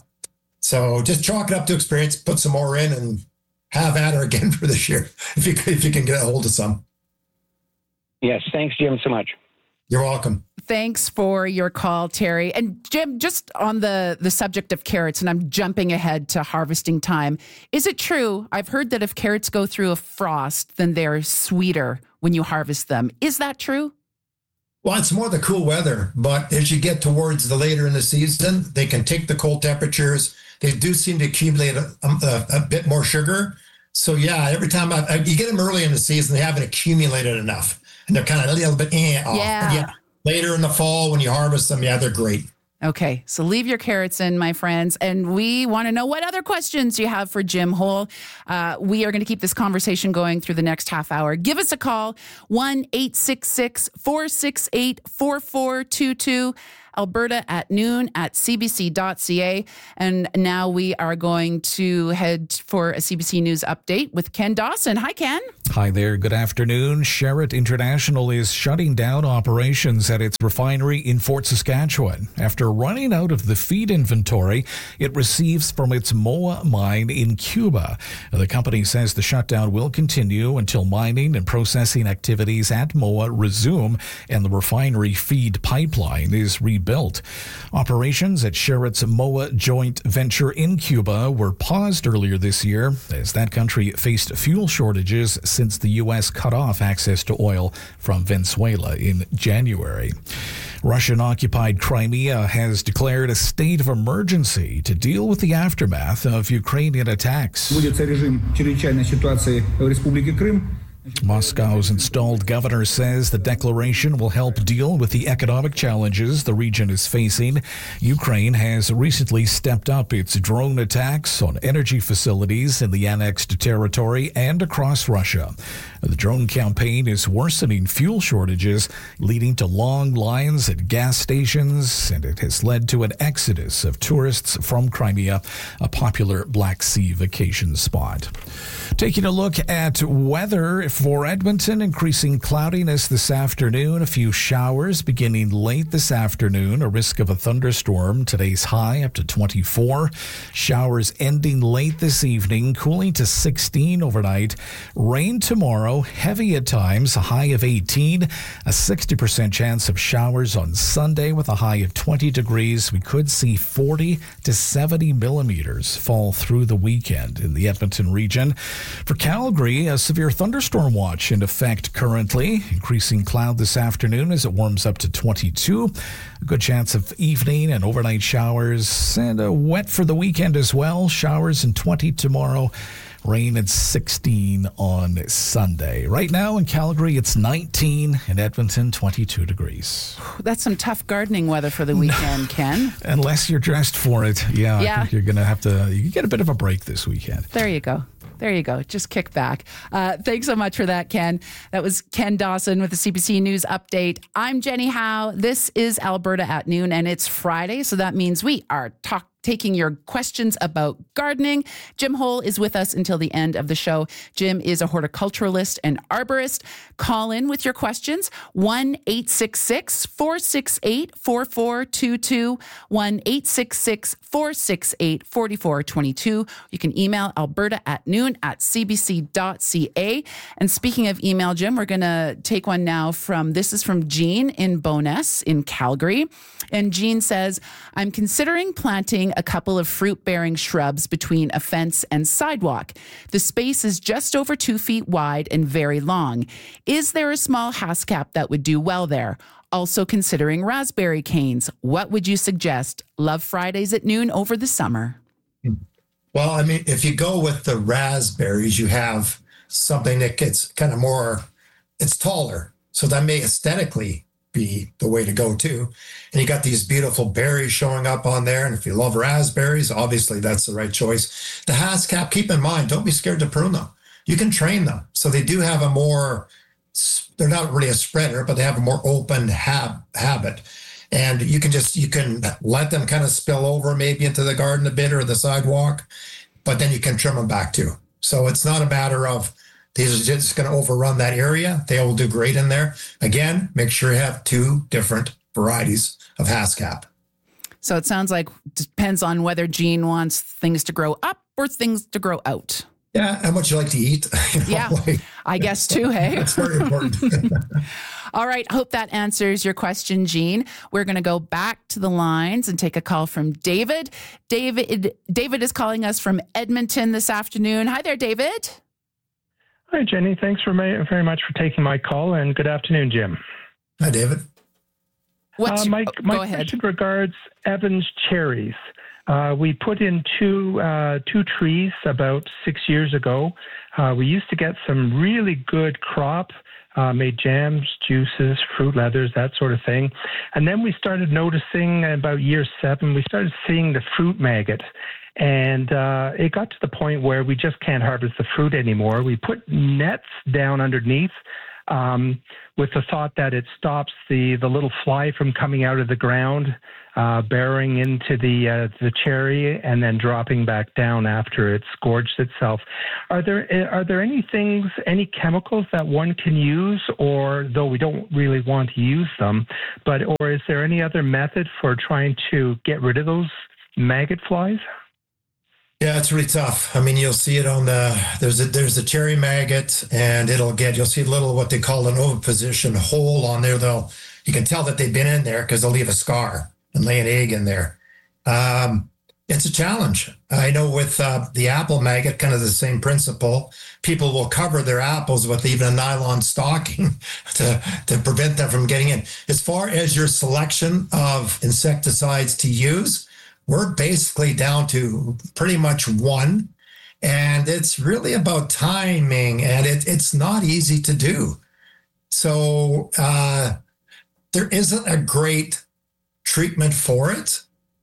So just chalk it up to experience, put some more in, and have at her again for this year if you if you can get a hold of some. Yes, thanks, Jim, so much. You're welcome. Thanks for your call, Terry. And Jim, just on the, the subject of carrots, and I'm jumping ahead to harvesting time. Is it true? I've heard that if carrots go through a frost, then they're sweeter when you harvest them. Is that true? Well, it's more the cool weather, but as you get towards the later in the season, they can take the cold temperatures. They do seem to accumulate a, a, a bit more sugar. So yeah, every time I, I, you get them early in the season, they haven't accumulated enough. And they're kind of a little bit eh, off. Yeah. yeah. Later in the fall, when you harvest them, yeah, they're great. Okay, so leave your carrots in, my friends. And we want to know what other questions you have for Jim Hole. Uh, we are going to keep this conversation going through the next half hour. Give us a call, one eight six six, four six eight, four four two two. Alberta at noon at c b c dot c a. And now we are going to head for a C B C News update with Ken Dawson. Hi, Ken. Hi there. Good afternoon. Sherritt International is shutting down operations at its refinery in Fort Saskatchewan after running out of the feed inventory it receives from its Moa mine in Cuba. The company says the shutdown will continue until mining and processing activities at Moa resume and the refinery feed pipeline is rebuilt. Built. Operations at Sherritt's Moa joint venture in Cuba were paused earlier this year as that country faced fuel shortages since the U S cut off access to oil from Venezuela in January. Russian-occupied Crimea has declared a state of emergency to deal with the aftermath of Ukrainian attacks. Moscow's installed governor says the declaration will help deal with the economic challenges the region is facing. Ukraine has recently stepped up its drone attacks on energy facilities in the annexed territory and across Russia. The drone campaign is worsening fuel shortages, leading to long lines at gas stations, and it has led to an exodus of tourists from Crimea, a popular Black Sea vacation spot. Taking a look at weather for Edmonton, increasing cloudiness this afternoon, a few showers beginning late this afternoon, a risk of a thunderstorm. Today's high up to twenty-four. Showers ending late this evening, cooling to sixteen overnight. Rain tomorrow, heavy at times, a high of eighteen. A sixty percent chance of showers on Sunday with a high of twenty degrees. We could see forty to seventy millimeters fall through the weekend in the Edmonton region. For Calgary, a severe thunderstorm watch in effect currently. Increasing cloud this afternoon as it warms up to twenty-two. A good chance of evening and overnight showers, and a wet for the weekend as well. Showers and twenty tomorrow. Rain at sixteen on Sunday. Right now in Calgary, it's nineteen. In Edmonton, twenty-two degrees. That's some tough gardening weather for the weekend, Ken. Unless you're dressed for it. Yeah, yeah. I think you're going to have to you get a bit of a break this weekend. There you go. There you go. Just kick back. Uh, thanks so much for that, Ken. That was Ken Dawson with the C B C News Update. I'm Jenny Howe. This is Alberta at Noon, and it's Friday, so that means we are talking. Taking your questions about gardening. Jim Hole is with us until the end of the show. Jim is a horticulturalist and arborist. Call in with your questions. one eight six six, four six eight, four four two two. one eight six six, four six eight, four four two two. You can email alberta at noon at c b c dot c a. And speaking of email, Jim, we're going to take one now from, this is from Jean in Bowness in Calgary. And Jean says, I'm considering planting a couple of fruit-bearing shrubs between a fence and sidewalk. The space is just over two feet wide and very long. Is there a small haskap that would do well there? Also considering raspberry canes. What would you suggest? Love Fridays at Noon over the summer. Well, I mean, if you go with the raspberries, you have something that gets kind of more, it's taller. So that may aesthetically be the way to go too. And you got these beautiful berries showing up on there. And if you love raspberries, obviously that's the right choice. The haskap, keep in mind, don't be scared to prune them. You can train them. So they do have a more, they're not really a spreader, but they have a more open hab, habit. And you can just, you can let them kind of spill over maybe into the garden a bit or the sidewalk, but then you can trim them back too. So it's not a matter of, these are just going to overrun that area. They will do great in there. Again, make sure you have two different varieties of haskap. So it sounds like it depends on whether Jean wants things to grow up or things to grow out. Yeah, how much you like to eat. You know, yeah, like, I guess too, hey? That's very important. All right, hope that answers your question, Jean. We're going to go back to the lines and take a call from David. David, David is calling us from Edmonton this afternoon. Hi there, David. Hi, Jenny. Thanks for my, very much for taking my call, and good afternoon, Jim. Hi, David. What's, uh, my oh, my go ahead. question regards Evans cherries. Uh, we put in two uh, two trees about six years ago. Uh, we used to get some really good crop, uh, made jams, juices, fruit leathers, that sort of thing. And then we started noticing about year seven, we started seeing the fruit maggot. And uh, it got to the point where we just can't harvest the fruit anymore. We put nets down underneath um, with the thought that it stops the, the little fly from coming out of the ground, uh, bearing into the uh, the cherry, and then dropping back down after it's gorged itself. Are there are there any things, any chemicals that one can use, or though we don't really want to use them, but or is there any other method for trying to get rid of those maggot flies? Yeah, it's really tough. I mean, you'll see it on the, there's a, there's a cherry maggot, and it'll get, you'll see a little, what they call an oviposition hole on there. They'll, you can tell that they've been in there because they'll leave a scar and lay an egg in there. Um, it's a challenge. I know with uh, the apple maggot, kind of the same principle. People will cover their apples with even a nylon stocking to, to prevent them from getting in. As far as your selection of insecticides to use, we're basically down to pretty much one, and it's really about timing, and it, it's not easy to do. So uh, there isn't a great treatment for it.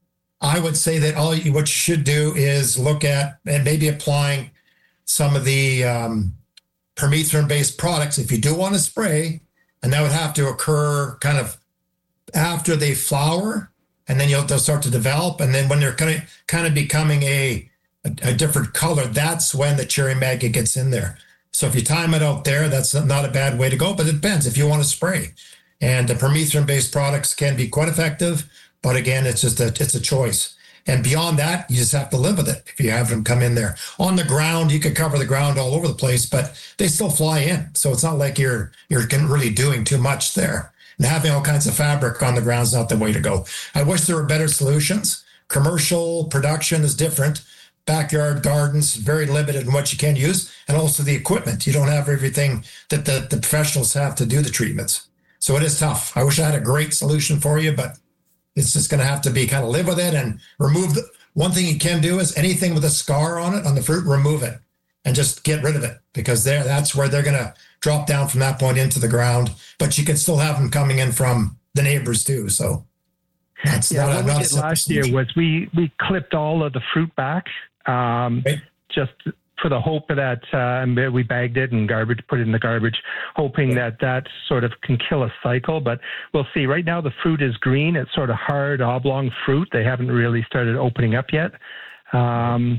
I would say that all you, what you should do is look at and maybe applying some of the um, permethrin-based products if you do want to spray, and that would have to occur kind of after they flower. And then you'll, they'll start to develop. And then when they're kind of, kind of becoming a, a, a different color, that's when the cherry maggot gets in there. So if you time it out there, that's not a bad way to go, but it depends if you want to spray. And the permethrin-based products can be quite effective, but again, it's just a, it's a choice. And beyond that, you just have to live with it if you have them come in there. On the ground, you could cover the ground all over the place, but they still fly in. So it's not like you're you're really doing too much there. And having all kinds of fabric on the ground is not the way to go. I wish there were better solutions. Commercial production is different. Backyard gardens, very limited in what you can use. And also the equipment. You don't have everything that the, the professionals have to do the treatments. So it is tough. I wish I had a great solution for you, but it's just going to have to be kind of live with it and remove. The, one thing you can do is anything with a scar on it, on the fruit, remove it and just get rid of it, because there, that's where they're going to drop down from that point into the ground. But you can still have them coming in from the neighbors too. So that's yeah, not, what not we did last year was we, we clipped all of the fruit back, um, right. just for the hope that uh, we bagged it and garbage, put it in the garbage, hoping that that sort of can kill a cycle. But we'll see. Right now the fruit is green. It's sort of hard, oblong fruit. They haven't really started opening up yet. Um,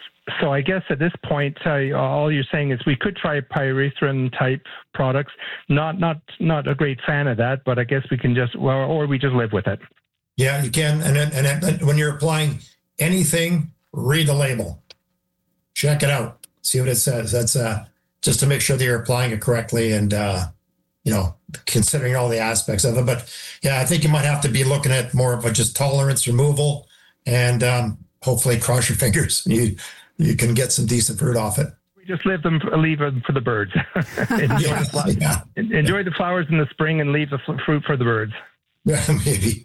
So I guess at this point, uh, all you're saying is we could try pyrethrin type products. Not not not a great fan of that, but I guess we can just, well, or we just live with it. Yeah, you can. And and, and when you're applying anything, read the label, check it out, see what it says. That's uh, just to make sure that you're applying it correctly and uh, you know, considering all the aspects of it. But yeah, I think you might have to be looking at more of a just tolerance removal, and um, hopefully cross your fingers. You. You can get some decent fruit off it. We just leave them, leave them for the birds. enjoy, yeah, the yeah. enjoy the flowers in the spring and leave the fruit for the birds. Yeah, maybe.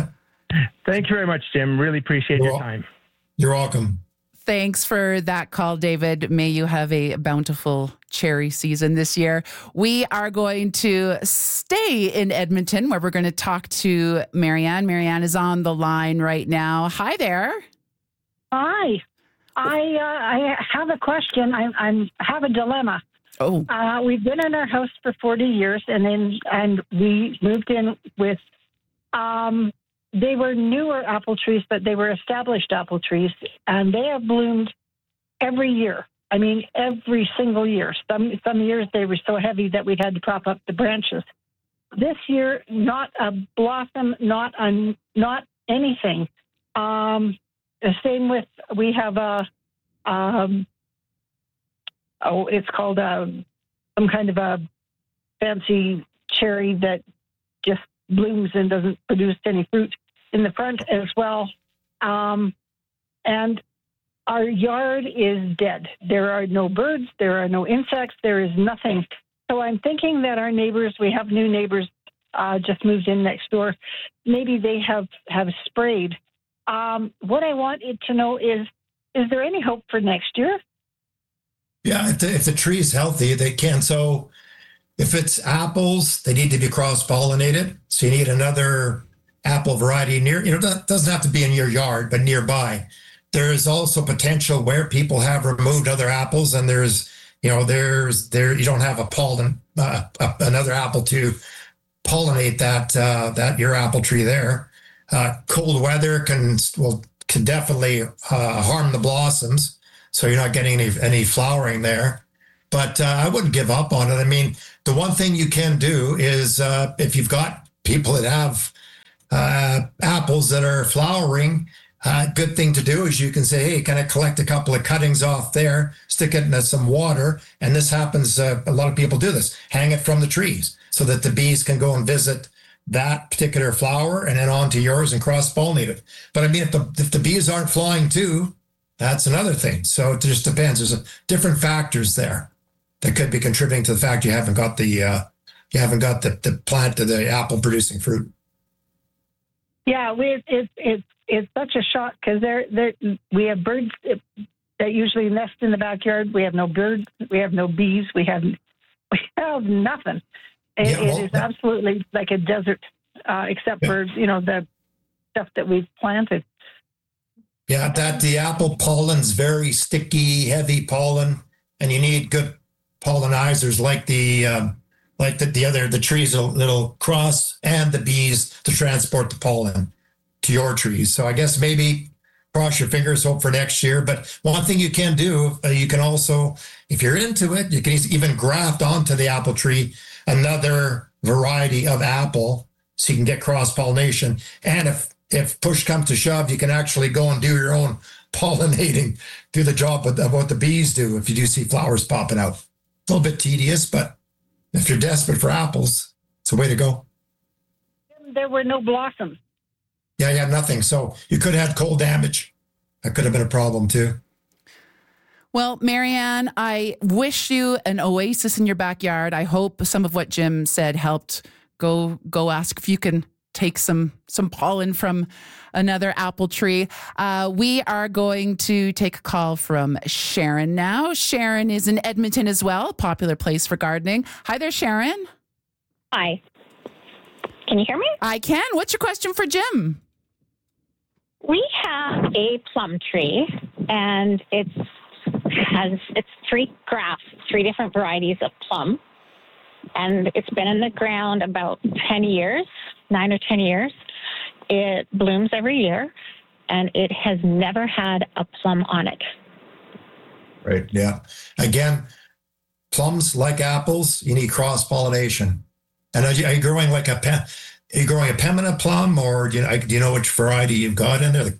Thank you very much, Jim. Really appreciate you're your wel- time. You're welcome. Thanks for that call, David. May you have a bountiful cherry season this year. We are going to stay in Edmonton, where we're going to talk to Marianne. Marianne is on the line right now. Hi there. Hi. I uh, I have a question. I I'm, have a dilemma. Oh, uh, we've been in our house for forty years, and then and we moved in with. Um, they were newer apple trees, but they were established apple trees, and they have bloomed every year. I mean, every single year. Some some years they were so heavy that we had to prop up the branches. This year, not a blossom, not a not anything. Um, The same with, we have a, um, oh, it's called a, some kind of a fancy cherry that just blooms and doesn't produce any fruit in the front as well. Um, and our yard is dead. There are no birds. There are no insects. There is nothing. So I'm thinking that our neighbors, we have new neighbors uh, just moved in next door. Maybe they have, have sprayed. Um, what I wanted to know is, is there any hope for next year? Yeah, if the, if the tree is healthy, they can. So if it's apples, they need to be cross-pollinated. So you need another apple variety near, you know, that doesn't have to be in your yard, but nearby. There is also potential where people have removed other apples, and there's, you know, there's there you don't have a pollen, uh, another apple to pollinate that uh, that your apple tree there. Uh, cold weather can will can definitely uh, harm the blossoms, so you're not getting any any flowering there. But uh, I wouldn't give up on it. I mean, the one thing you can do is uh, if you've got people that have uh, apples that are flowering, uh, good thing to do is you can say, hey, can I collect a couple of cuttings off there, stick it in some water, and this happens, uh, a lot of people do this, hang it from the trees so that the bees can go and visit that particular flower and then onto yours and cross-pollinate it. But I mean, if the if the bees aren't flying too, that's another thing. So it just depends. There's a, different factors there that could be contributing to the fact you haven't got the uh, you haven't got the, the plant to the apple producing fruit. Yeah, we it's it's it's such a shock because there there we have birds that usually nest in the backyard. We have no birds. We have no bees. We have we have nothing. It, yeah, well, it is absolutely like a desert, uh, except yeah. for you know the stuff that we've planted. Yeah, that the apple pollen's very sticky, heavy pollen, and you need good pollinizers like the um, like the, the other the trees that'll cross and the bees to transport the pollen to your trees. So I guess maybe cross your fingers, hope for next year. But one thing you can do, uh, you can also, if you're into it, you can even graft onto the apple tree another variety of apple so you can get cross-pollination. And if if push comes to shove, you can actually go and do your own pollinating, do the job of what the bees do if you do see flowers popping out. A little bit tedious, but if you're desperate for apples, it's a way to go. There were no blossoms. Yeah, yeah, nothing. So you could have had cold damage. That could have been a problem too. Well, Marianne, I wish you an oasis in your backyard. I hope some of what Jim said helped. Go go ask if you can take some some pollen from another apple tree. Uh, we are going to take a call from Sharon now. Sharon is in Edmonton as well, popular place for gardening. Hi there, Sharon. Hi. Can you hear me? I can. What's your question for Jim? We have a plum tree, and it's has it's three grafts, three different varieties of plum, and it's been in the ground about ten years, nine or ten years. It blooms every year, and it has never had a plum on it. Right. Yeah. Again, plums, like apples, you need cross pollination. And are you, are you growing like a pe- are you growing a Pemina plum, or do you know, do you know which variety you've got in there?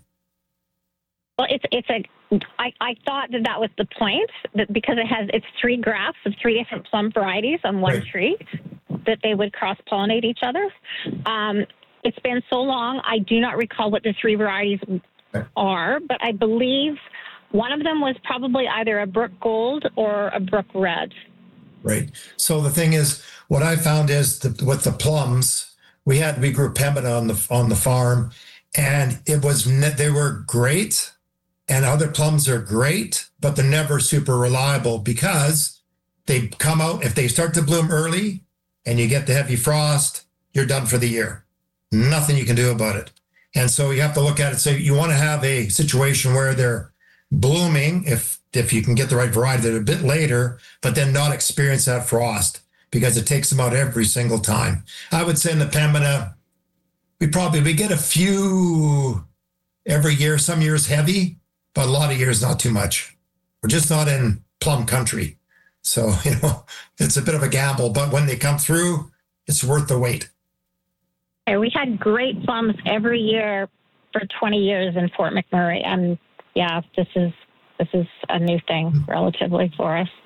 Well, it's it's a. I, I thought that that was the point, that because it has it's three grafts of three different plum varieties on one right. tree, that they would cross-pollinate each other. Um, it's been so long, I do not recall what the three varieties right. are, but I believe one of them was probably either a Brook Gold or a Brook Red. Right. So the thing is, what I found is that with the plums, we had we grew Pemina on the on the farm, and it was they were great. And other plums are great, but they're never super reliable because they come out, if they start to bloom early and you get the heavy frost, you're done for the year. Nothing you can do about it. And so you have to look at it. So you want to have a situation where they're blooming, if if you can get the right variety, they're a bit later, but then not experience that frost because it takes them out every single time. I would say in the Pemina, we probably, we get a few every year, some years heavy, but a lot of years, not too much. We're just not in plum country. So, you know, it's a bit of a gamble, but when they come through, it's worth the wait. And we had great plums every year for twenty years in Fort McMurray. And yeah, this is this is a new thing relatively for us.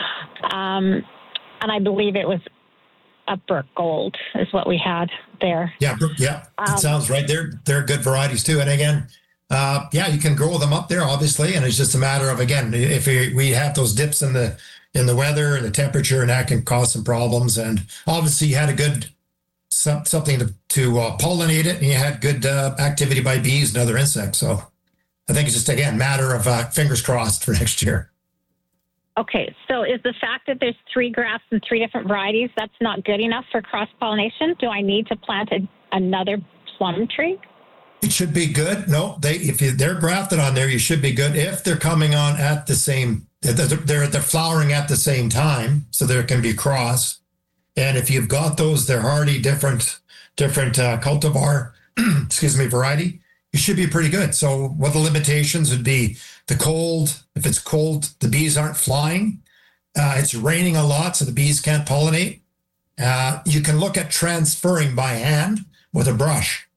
Um, and I believe it was a Brook Gold is what we had there. Yeah, yeah, um, it sounds right. They're, they're good varieties too. And again, Uh, yeah, you can grow them up there, obviously, and it's just a matter of, again, if we, we have those dips in the in the weather and the temperature, and that can cause some problems. And obviously, you had a good some, something to, to uh, pollinate it, and you had good uh, activity by bees and other insects. So I think it's just, again, matter of uh, fingers crossed for next year. Okay, so is the fact that there's three grafts and three different varieties, that's not good enough for cross-pollination? Do I need to plant a, another plum tree? It should be good. No, they if you, they're grafted on there, you should be good if they're coming on at the same. They're they're, they're flowering at the same time, so there can be cross. And if you've got those, they're hardy, different different uh, cultivar, excuse me, variety. You should be pretty good. So what the limitations would be: the cold. If it's cold, the bees aren't flying. Uh, it's raining a lot, so the bees can't pollinate. Uh, you can look at transferring by hand with a brush.